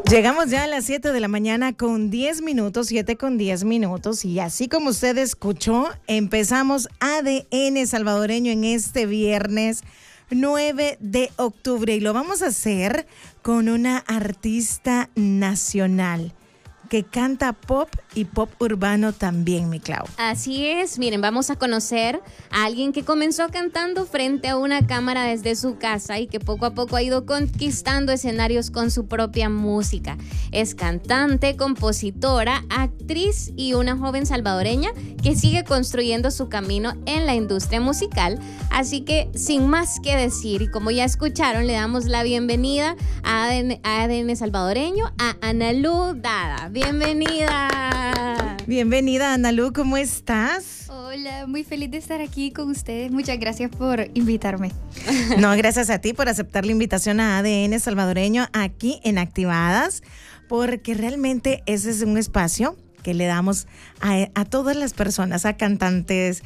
Llegamos ya a las 7 de la mañana con 10 minutos, 7 con 10 minutos, y así como usted escuchó, empezamos ADN Salvadoreño en este viernes 9 de octubre y lo vamos a hacer con una artista nacional que canta pop y pop urbano también, mi Clau. Así es, miren, vamos a conocer a alguien que comenzó cantando frente a una cámara desde su casa y que poco a poco ha ido conquistando escenarios con su propia música. Es cantante, compositora, actriz y una joven salvadoreña que sigue construyendo su camino en la industria musical. Así que, sin más que decir, y como ya escucharon, le damos la bienvenida a ADN Salvadoreño a Analu Dada. ¡Bienvenida! Bienvenida, Analu, ¿cómo estás? Hola, muy feliz de estar aquí con ustedes. Muchas gracias por invitarme. No, gracias a ti por aceptar la invitación a ADN Salvadoreño aquí en Activadas, porque realmente ese es un espacio que le damos a todas las personas, a cantantes,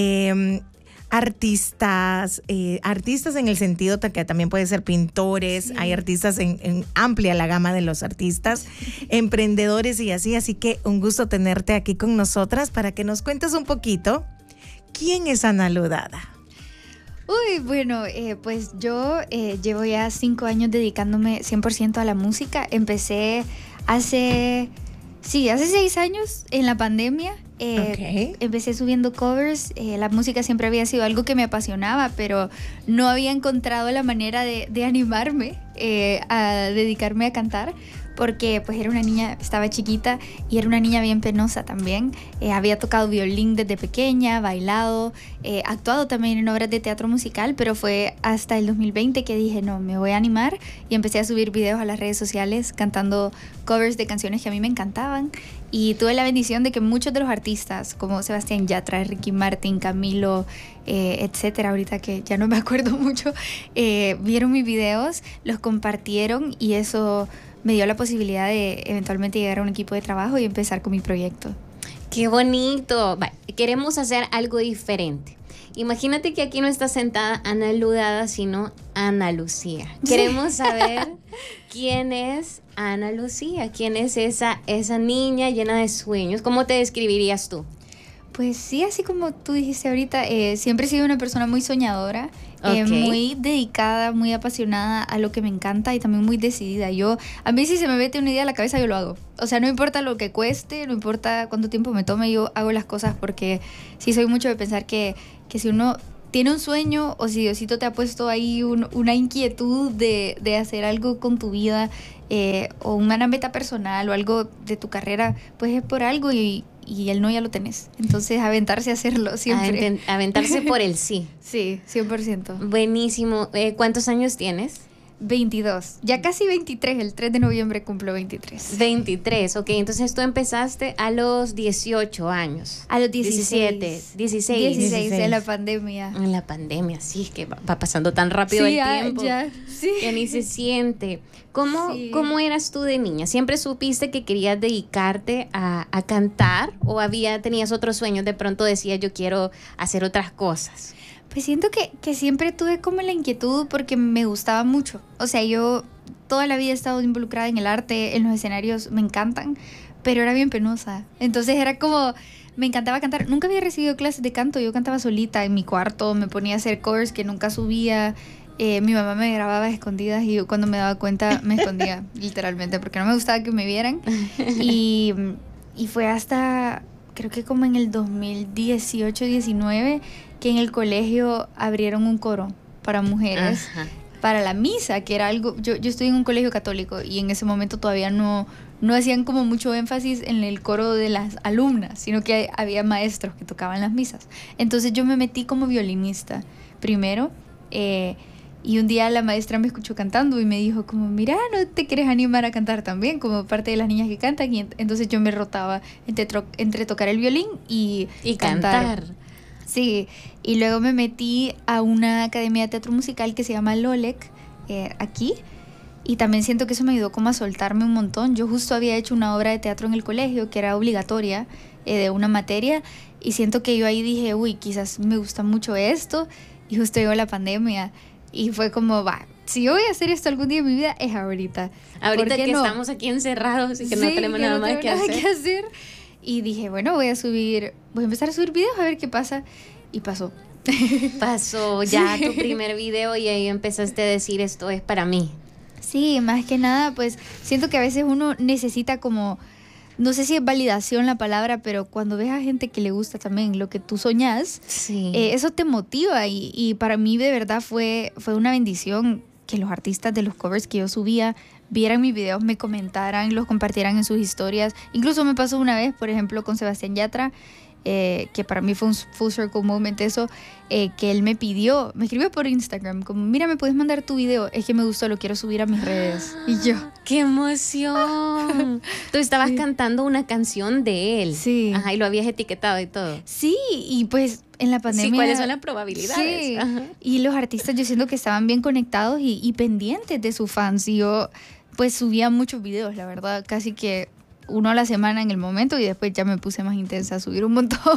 artistas en el sentido que también puede ser pintores, sí. Hay artistas en amplia la gama de los artistas, emprendedores y así que un gusto tenerte aquí con nosotras para que nos cuentes un poquito quién es Analu Dada. Uy, bueno, pues yo llevo ya 5 años dedicándome 100% a la música. Empecé hace 6 años en la pandemia. Okay. Empecé subiendo covers. La música siempre había sido algo que me apasionaba, pero no había encontrado la manera de animarme a dedicarme a cantar, porque pues era una niña, estaba chiquita y era una niña bien penosa también. Había tocado violín desde pequeña, bailado, actuado también en obras de teatro musical, pero fue hasta el 2020 que dije, no, me voy a animar, y empecé a subir videos a las redes sociales cantando covers de canciones que a mí me encantaban. Y tuve la bendición de que muchos de los artistas, como Sebastián Yatra, Ricky Martin, Camilo, etcétera, ahorita que ya no me acuerdo mucho, vieron mis videos, los compartieron, y eso me dio la posibilidad de eventualmente llegar a un equipo de trabajo y empezar con mi proyecto. ¡Qué bonito! Queremos hacer algo diferente. Imagínate que aquí no está sentada Analu Dada, sino Ana Lucía. Queremos saber quién es Ana Lucía, quién es esa niña llena de sueños. ¿Cómo te describirías tú? Pues sí, así como tú dijiste ahorita, siempre he sido una persona muy soñadora, okay. Muy dedicada, muy apasionada a lo que me encanta y también muy decidida. A mí si se me mete una idea a la cabeza, yo lo hago. O sea, no importa lo que cueste, no importa cuánto tiempo me tome, yo hago las cosas, porque sí soy mucho de pensar que si uno tiene un sueño, o si Diosito te ha puesto ahí una inquietud de hacer algo con tu vida, o una meta personal o algo de tu carrera, pues es por algo, y el no ya lo tenés. Entonces, aventarse a hacerlo siempre. Aventarse por el sí. Sí, 100%. Buenísimo. ¿Cuántos años tienes? 22. Ya casi 23. El 3 de noviembre cumplo 23. 23, ok. Entonces tú empezaste a los 18 años. A los 16. 16 en la pandemia. En la pandemia, sí, es que va pasando tan rápido el tiempo. Ya, sí. Que ni se siente. ¿Cómo eras tú de niña? ¿Siempre supiste que querías dedicarte a cantar? ¿O tenías otros sueños? De pronto decías, yo quiero hacer otras cosas. Pues siento que siempre tuve como la inquietud, porque me gustaba mucho. O sea, yo toda la vida he estado involucrada en el arte, en los escenarios, me encantan, pero era bien penosa. Entonces era como, me encantaba cantar. Nunca había recibido clases de canto, yo cantaba solita en mi cuarto, me ponía a hacer covers que nunca subía. Mi mamá me grababa a escondidas y yo, cuando me daba cuenta, me escondía literalmente, porque no me gustaba que me vieran. Y fue hasta, creo que como en el 2018-19, que en el colegio abrieron un coro para mujeres. Ajá. Para la misa, que era algo, yo estudié en un colegio católico, y en ese momento todavía no hacían como mucho énfasis en el coro de las alumnas, sino que había maestros que tocaban las misas. Entonces yo me metí como violinista primero, y un día la maestra me escuchó cantando y me dijo como, mira, ¿no te quieres animar a cantar también como parte de las niñas que cantan? Y entonces yo me rotaba entre tocar el violín y cantar. Sí, y luego me metí a una academia de teatro musical que se llama LOLEC, aquí, y también siento que eso me ayudó como a soltarme un montón. Yo justo había hecho una obra de teatro en el colegio que era obligatoria, de una materia, y siento que yo ahí dije, uy, quizás me gusta mucho esto, y justo llegó la pandemia, y fue como, si yo voy a hacer esto algún día en mi vida, es ahorita. Ahorita que estamos aquí encerrados y que no tenemos nada más que hacer. Y dije, bueno, voy a empezar a subir videos a ver qué pasa. Y pasó. Pasó ya tu primer video y ahí empezaste a decir, esto es para mí. Sí, más que nada, pues siento que a veces uno necesita como, no sé si es validación la palabra, pero cuando ves a gente que le gusta también lo que tú soñás, sí. Eso te motiva y para mí de verdad fue una bendición que los artistas de los covers que yo subía vieran mis videos, me comentaran, los compartieran en sus historias. Incluso me pasó una vez, por ejemplo, con Sebastián Yatra, que para mí fue un full circle moment eso, que él me escribió por Instagram, como, mira, ¿me puedes mandar tu video? Es que me gustó, lo quiero subir a mis redes. Y yo, ¡qué emoción! Tú estabas cantando una canción de él. Sí. Ajá, y lo habías etiquetado y todo. Sí, y pues en la pandemia... Sí, ¿cuáles son las probabilidades? Sí, ajá. Y los artistas yo siento que estaban bien conectados y pendientes de sus fans. Y yo pues subía muchos videos, la verdad, casi que uno a la semana en el momento, y después ya me puse más intensa a subir un montón.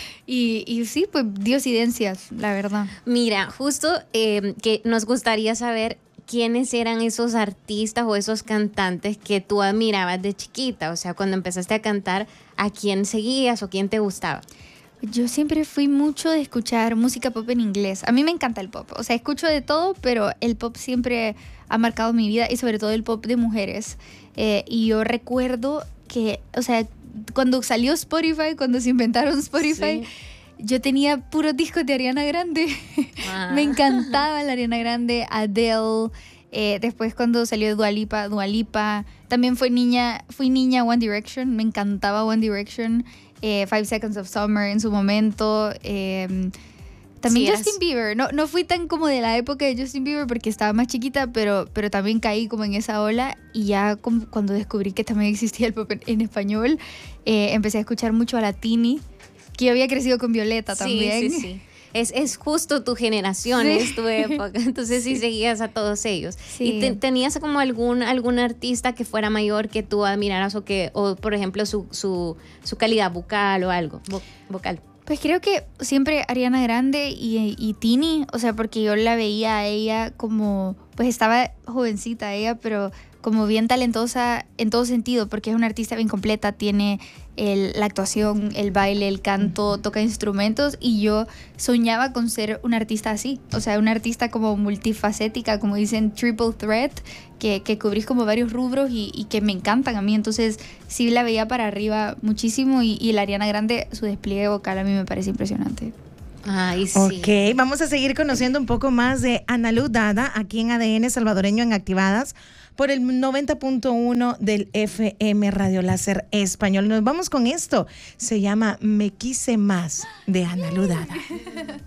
Y sí, pues diosidencias, la verdad. Mira, justo que nos gustaría saber quiénes eran esos artistas o esos cantantes que tú admirabas de chiquita. O sea, cuando empezaste a cantar, ¿a quién seguías o quién te gustaba? Yo siempre fui mucho de escuchar música pop en inglés. A mí me encanta el pop. O sea, escucho de todo, pero el pop siempre ha marcado mi vida, y sobre todo el pop de mujeres. Y yo recuerdo que, o sea, cuando salió Spotify, cuando se inventaron Spotify, sí, yo tenía puros discos de Ariana Grande. Me encantaba la Ariana Grande, Adele. Después cuando salió Dua Lipa. También fui niña One Direction. Me encantaba One Direction. 5 Seconds of Summer en su momento. También sí, Justin Bieber. No fui tan como de la época de Justin Bieber porque estaba más chiquita, pero también caí como en esa ola. Y ya cuando descubrí que también existía el pop en español, empecé a escuchar mucho a la Tini, que yo había crecido con Violeta también. Sí. Es justo tu generación, sí, es tu época. Entonces sí seguías a todos ellos. Sí. ¿Y tenías como algún artista que fuera mayor que tú admiraras o por ejemplo su calidad vocal o algo vocal? Pues creo que siempre Ariana Grande y Tini, o sea, porque yo la veía a ella como, pues estaba jovencita ella, pero como bien talentosa en todo sentido, porque es una artista bien completa, tiene la actuación, el baile, el canto, toca instrumentos, y yo soñaba con ser una artista así, o sea, una artista como multifacética, como dicen, triple threat, que cubrís como varios rubros y que me encantan a mí. Entonces sí la veía para arriba muchísimo, y la Ariana Grande, su despliegue vocal a mí me parece impresionante. Ay, sí. Ok, vamos a seguir conociendo un poco más de Analu Dada aquí en ADN Salvadoreño en Activadas por el 90.1 del FM Radio Láser Español. Nos vamos con esto. Se llama Me Quise Más de Analu Dada.